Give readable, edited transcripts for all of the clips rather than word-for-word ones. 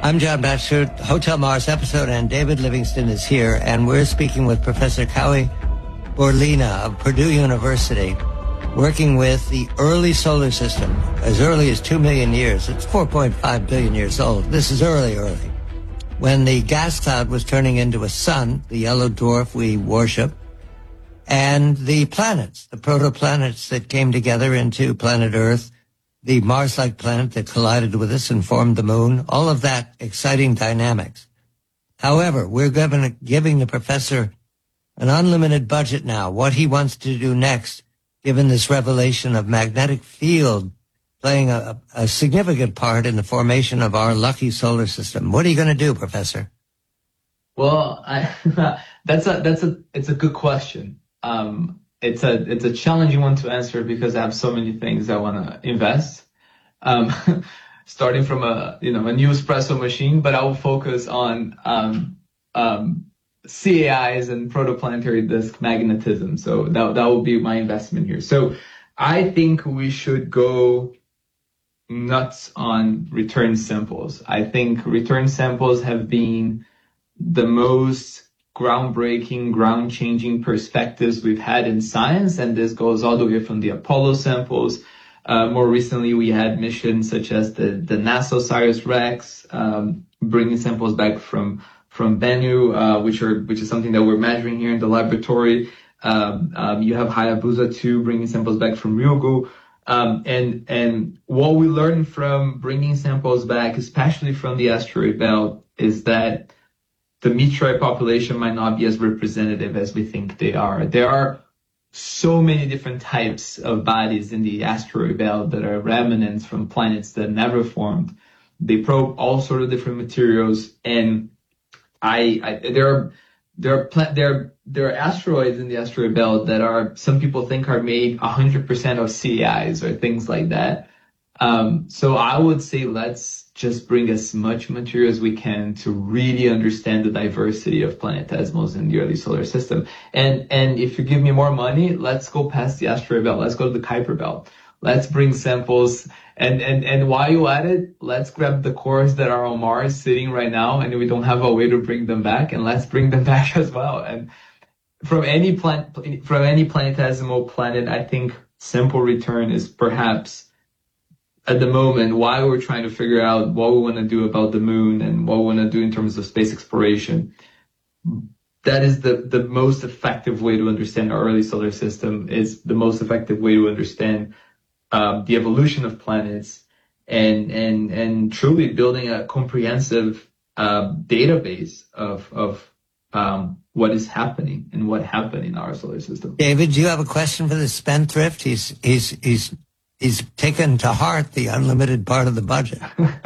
I'm John Batchelor, Hotel Mars episode, and David Livingston is here, and we're speaking with Professor Cowie Borlina of Purdue University, working with the early solar system, as early as 2 million years. It's 4.5 billion years old. This is early, when the gas cloud was turning into a sun, the yellow dwarf we worship, and the planets, the protoplanets that came together into planet Earth, the Mars-like planet that collided with us and formed the moon, all of that exciting dynamics. However, we're giving the professor an unlimited budget now, what he wants to do next, given this revelation of magnetic field playing a significant part in the formation of our lucky solar system. What are you going to do, Professor? Well, it's a good question. It's a challenging one to answer because I have so many things I want to invest. Starting from a new espresso machine, but I will focus on CAIs and protoplanetary disk magnetism. So that will be my investment here. So I think we should go nuts on return samples. I think return samples have been the most groundbreaking, ground-changing perspectives we've had in science, and this goes all the way from the Apollo samples. More recently, we had missions such as the NASA OSIRIS-REx, bringing samples back from Bennu, which is something that we're measuring here in the laboratory. You have Hayabusa 2 bringing samples back from Ryugu. And what we learned from bringing samples back, especially from the asteroid belt, is that the meteorite population might not be as representative as we think they are. There are so many different types of bodies in the asteroid belt that are remnants from planets that never formed. They probe all sorts of different materials, and there are asteroids in the asteroid belt that are, some people think, are made 100% of CAIs or things like that. So I would say let's just bring as much material as we can to really understand the diversity of planetesimals in the early solar system. And if you give me more money, let's go past the asteroid belt. Let's go to the Kuiper belt. Let's bring samples. And while you're at it, let's grab the cores that are on Mars sitting right now, and we don't have a way to bring them back, and let's bring them back as well. And from any planetesimal planet, I think sample return is perhaps, at the moment, while we're trying to figure out what we want to do about the moon and what we want to do in terms of space exploration, that is the most effective way to understand our early solar system, is the most effective way to understand the evolution of planets and truly building a comprehensive database of what is happening and what happened in our solar system. David, do you have a question for the spendthrift? He's taken to heart the unlimited part of the budget.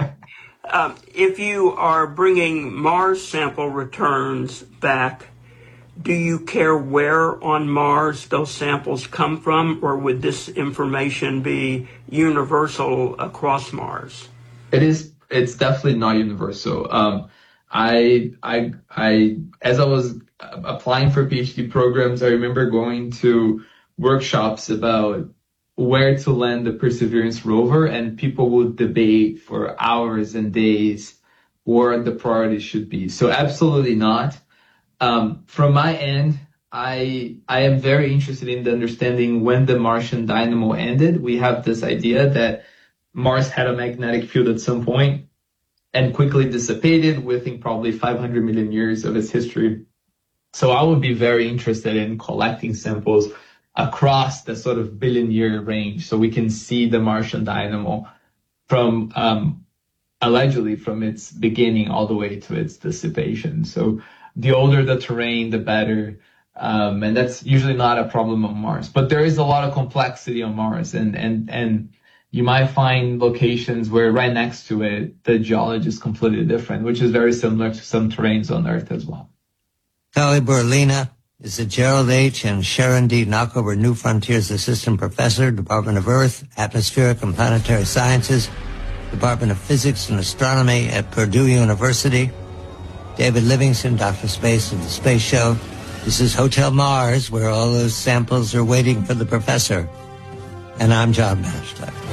If you are bringing Mars sample returns back, do you care where on Mars those samples come from, or would this information be universal across Mars? It's definitely not universal. As I was applying for PhD programs, I remember going to workshops about where to land the Perseverance rover, and people would debate for hours and days where the priority should be. So absolutely not. From my end, I am very interested in understanding when the Martian dynamo ended. We have this idea that Mars had a magnetic field at some point and quickly dissipated within probably 500 million years of its history. So I would be very interested in collecting samples across the sort of billion-year range, so we can see the Martian dynamo from allegedly from its beginning all the way to its dissipation. So the older the terrain, the better, and that's usually not a problem on Mars. But there is a lot of complexity on Mars, and you might find locations where right next to it the geology is completely different, which is very similar to some terrains on Earth as well. Cowie Borlina is the Gerald H. and Sharon D. Knockover New Frontiers Assistant Professor, Department of Earth, Atmospheric and Planetary Sciences, Department of Physics and Astronomy at Purdue University. David Livingston, Dr. Space of the Space Show. This is Hotel Mars, where all those samples are waiting for the professor. And I'm John Batchelor.